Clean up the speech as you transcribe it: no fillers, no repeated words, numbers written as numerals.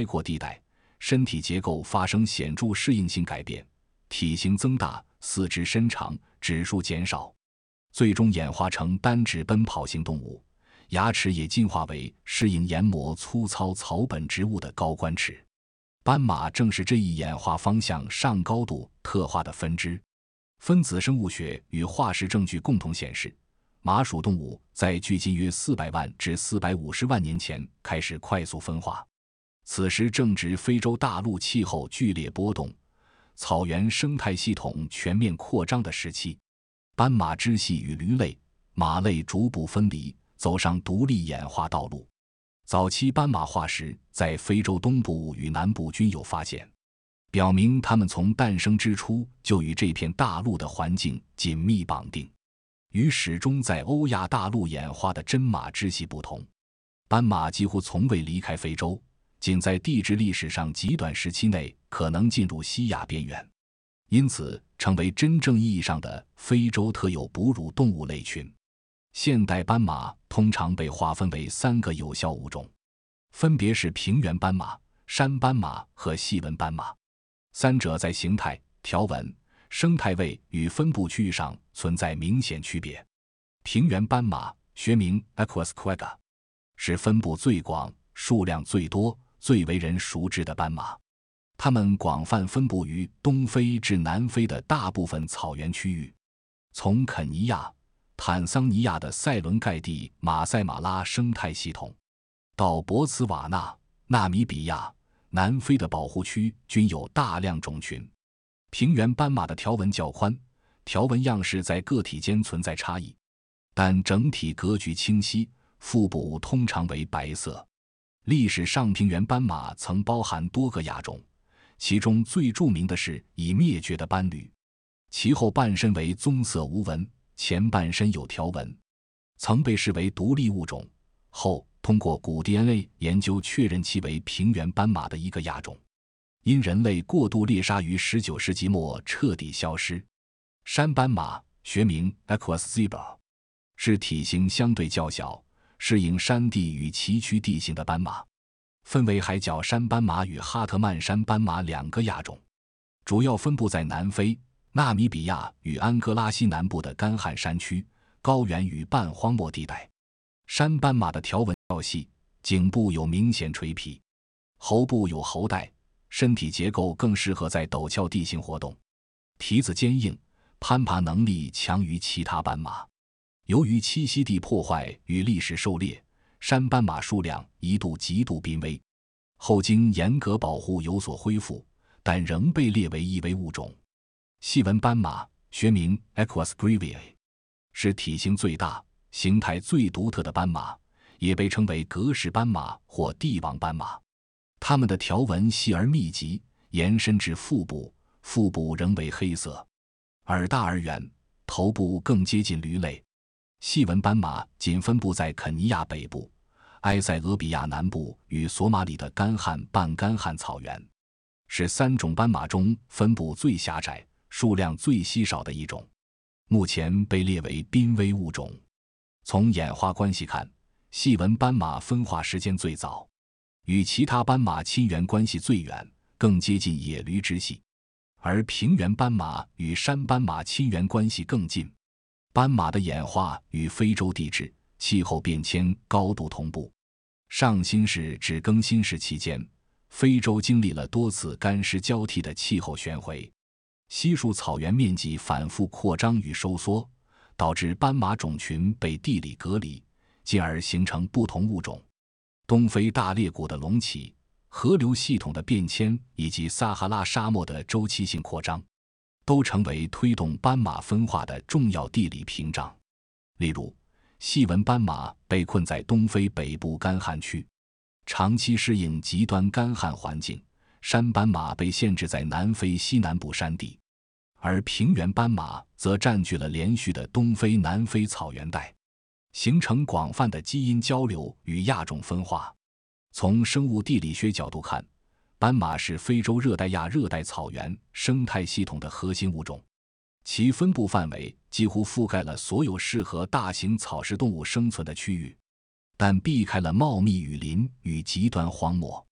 阔地带，身体结构发生显著适应性改变，体型增大，四肢伸长，指数减少，最终演化成单指奔跑型动物，牙齿也进化为适应研磨粗糙草本植物的高冠齿。斑马正是这一演化方向上高度特化的分支。分子生物学与化石证据共同显示，马属动物在距今约400万至450万年前开始快速分化，此时正值非洲大陆气候剧烈波动，草原生态系统全面扩张的时期。斑马支系与驴类、马类逐步分离，走上独立演化道路。早期斑马化石在非洲东部与南部均有发现，表明它们从诞生之初就与这片大陆的环境紧密绑定。与始终在欧亚大陆演化的真马支系不同，斑马几乎从未离开非洲，仅在地质历史上极短时期内可能进入西亚边缘，因此成为真正意义上的非洲特有哺乳动物类群。现代斑马通常被划分为3个有效物种，分别是平原斑马、山斑马和细纹斑马。三者在形态、条纹、生态位与分布区域上存在明显区别。平原斑马学名 Equus quagga 是分布最广、数量最多、最为人熟知的斑马。它们广泛分布于东非至南非的大部分草原区域，从肯尼亚、坦桑尼亚的塞伦盖蒂马赛马拉生态系统，到博茨瓦纳、纳米比亚、南非的保护区均有大量种群。平原斑马的条纹较宽，条纹样式在个体间存在差异，但整体格局清晰，腹部通常为白色。历史上平原斑马曾包含多个亚种，其中最著名的是已灭绝的斑驴，其后半身为棕色无纹，前半身有条纹，曾被视为独立物种，后通过古 DNA 研究确认其为平原斑马的一个亚种，因人类过度猎杀于19世纪末彻底消失。山斑马学名 Equus zebra 是体型相对较小，适应山地与崎岖地形的斑马，分为海角山斑马与哈特曼山斑马2个亚种，主要分布在南非、纳米比亚与安哥拉西南部的干旱山区、高原与半荒漠地带。山斑马的条纹较细，颈部有明显垂皮，喉部有喉带，身体结构更适合在陡峭地形活动，蹄子坚硬，攀爬能力强于其他斑马。由于栖息地破坏与历史狩猎，山斑马数量一度极度濒危，后经严格保护有所恢复，但仍被列为易危物种。细纹斑马学名 Equus grievii 是体型最大、形态最独特的斑马，也被称为格氏斑马或帝王斑马。它们的条纹细而密集，延伸至腹部，腹部仍为黑色，耳大而圆，头部更接近驴类。细纹斑马仅分布在肯尼亚北部、埃塞俄比亚南部与索马里的干旱半干旱草原，是3种斑马中分布最狭窄、数量最稀少的一种，目前被列为濒危物种。从演化关系看，细纹斑马分化时间最早，与其他斑马亲缘关系最远，更接近野驴支系，而平原斑马与山斑马亲缘关系更近。斑马的演化与非洲地质、气候变迁高度同步。上新世至更新世期间，非洲经历了多次干湿交替的气候旋回，稀树草原面积反复扩张与收缩，导致斑马种群被地理隔离，进而形成不同物种。东非大裂谷的隆起、河流系统的变迁以及撒哈拉沙漠的周期性扩张，都成为推动斑马分化的重要地理屏障。例如，细纹斑马被困在东非北部干旱区，长期适应极端干旱环境；山斑马被限制在南非西南部山地，而平原斑马则占据了连续的东非南非草原带，形成广泛的基因交流与亚种分化。从生物地理学角度看，斑马是非洲热带亚热带草原生态系统的核心物种，其分布范围几乎覆盖了所有适合大型草食动物生存的区域，但避开了茂密雨林与极端荒漠。